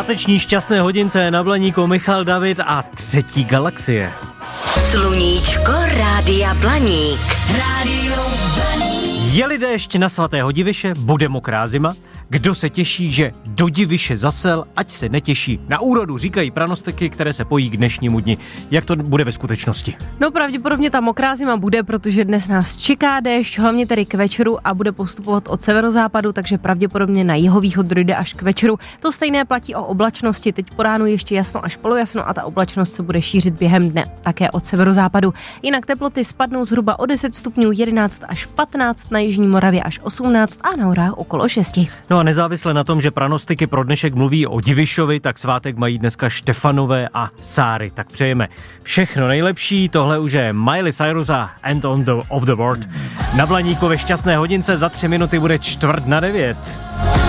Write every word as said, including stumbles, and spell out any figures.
Páteční šťastné hodince na Blaníku Michal David a třetí galaxie. Sluníčko Rádia Blaník. Rádio Blaník. Je-li déšť na svatého Diviše, bude mokrá zima. Kdo se těší, že do Diviše zasel, ať se netěší na úrodu, říkají pranostiky, které se pojí k dnešnímu dni. Jak to bude ve skutečnosti? No pravděpodobně ta mokrá zima bude, protože dnes nás čeká déšť, hlavně tedy k večeru a bude postupovat od severozápadu, takže pravděpodobně na jihovýchod dojde až k večeru. To stejné platí o oblačnosti, teď po ránu ještě jasno až polojasno a ta oblačnost se bude šířit během dne také od severozápadu. Jinak teploty spadnou zhruba o deset stupňů, jedenáct až patnáct, na jižní Moravě až osmnáct a na horách okolo šest. No a nezávisle na tom, že pranostiky pro dnešek mluví o Divišovi, tak svátek mají dneska Štefanové a Sáry. Tak přejeme všechno nejlepší. Tohle už je Miley Cyrus a End on the, of the World. Na Blaníku ve šťastné hodince za tři minuty bude čtvrt na devět.